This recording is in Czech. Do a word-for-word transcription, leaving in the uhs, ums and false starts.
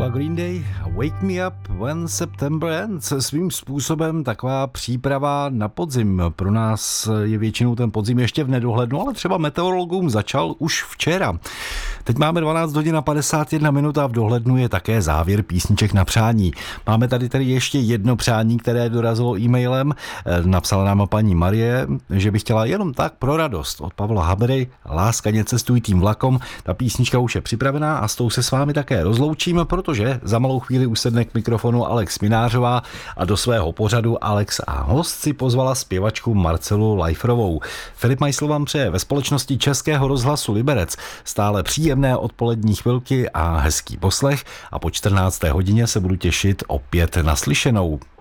byla Green Day, Wake Me Up When September Ends. Svým způsobem taková příprava na podzim. Pro nás je většinou ten podzim ještě v nedohlednu, ale třeba meteorologům začal už včera. Teď máme dvanáct hodin a padesát jedna minut a v dohlednu je také závěr písniček na přání. Máme tady tady ještě jedno přání, které dorazilo e-mailem. Napsala nám paní Marie, že by chtěla jenom tak pro radost od Pavla Habery Láskaně cestuj tím vlakom. Ta písnička už je připravená a s tou se s vámi také rozloučím, protože za malou chvíli usedne k mikrofonu Alex Minářová a do svého pořadu Alex a host si pozvala zpěvačku Marcelu Lajfrovou. Filip Majsl vám přeje ve společnosti Českého rozhlasu Liberec stále příjemné odpolední chvilky a hezký poslech a po čtrnácté hodině se budu těšit opět naslyšenou.